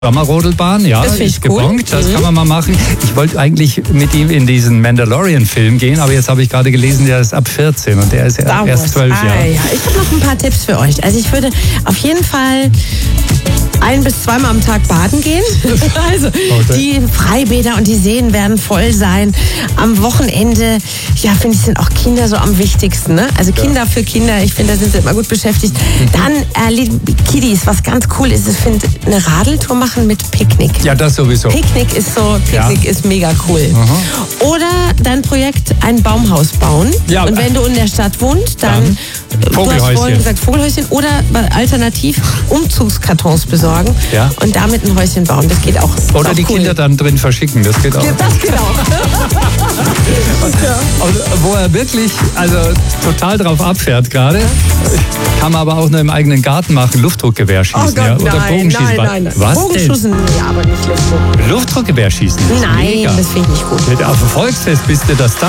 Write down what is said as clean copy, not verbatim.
Sommerrodelbahn, ja, das ist cool. gebongt, das kann man mal machen. Ich wollte eigentlich mit ihm in diesen Mandalorian-Film gehen, aber jetzt habe ich gerade gelesen, der ist ab 14 und der ist ja erst 12 Jahre. Ja. Ich habe noch ein paar Tipps für euch. Also ich würde auf jeden Fall 1- bis 2-mal am Tag baden gehen. Also die Freibäder und die Seen werden voll sein. Am Wochenende, ja, finde ich, sind auch Kinder so am wichtigsten. Ne? Also Kinder für Kinder, ich finde, da sind sie immer gut beschäftigt. Dann Kiddies, was ganz cool ist, ich finde, eine Radeltour machen mit Picknick. Ja, das sowieso. Picknick ist mega cool. Aha. Oder dein Projekt, ein Baumhaus bauen. Ja, und wenn du in der Stadt wohnst, dann Vogelhäuschen. Du hast vorhin gesagt Vogelhäuschen oder alternativ Umzugskartons besorgen und damit ein Häuschen bauen. Das geht auch. Oder auch die cool. Kinder dann drin verschicken, das geht auch. Ja, das geht auch. Und wo er wirklich total drauf abfährt gerade, kann man aber auch nur im eigenen Garten machen, Luftdruckgewehr schießen. Oh Gott, oder Bogenschießen. Nein. Was Bogenschießen, ja, aber nicht Luftdruck. denn? Luftdruckgewehr schießen? Nein, mega. das finde ich nicht gut. Auf dem Volksfest bist du das da.